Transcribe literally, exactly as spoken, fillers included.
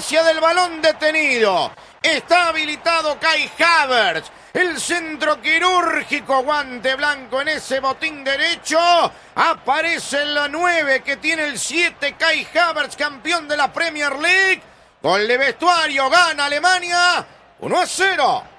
tenencia del balón detenido. Está habilitado Kai Havertz. El centro quirúrgico, guante blanco en ese botín derecho. Aparece en la nueve que tiene el siete, Kai Havertz, campeón de la Premier League. Gol de vestuario, gana Alemania uno a cero.